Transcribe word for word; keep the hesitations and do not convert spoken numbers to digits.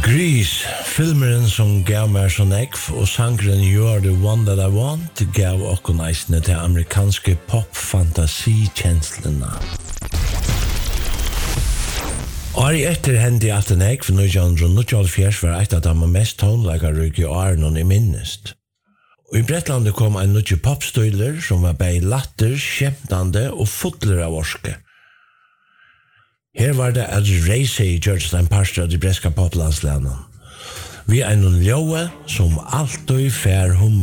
Grease, filmeren som gav meg så nekv, og sangren You're the One That I Want gav okkur eisne til amerikanske pop-fantasi-kjenslene. Åri etter hendi at en ekv nitjan níggjuoghálvfjerðs var eit av de mest tonelagarrike årene i minnest. Og i Bretlandet kom en nutje popstøyler som var bei latter, skjemtande og fotler av orske. Her var det at Race gjørs den parster av de breska poplandslænen. Vi er noen ljøe som alltid fær hummer.